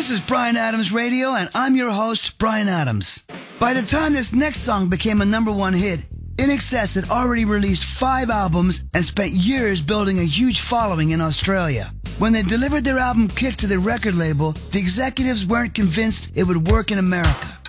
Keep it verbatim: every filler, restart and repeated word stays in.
This is Bryan Adams Radio, and I'm your host, Bryan Adams. By the time this next song became a number one hit, I N X S had already released five albums and spent years building a huge following in Australia. When they delivered their album Kick to the record label, the executives weren't convinced it would work in America.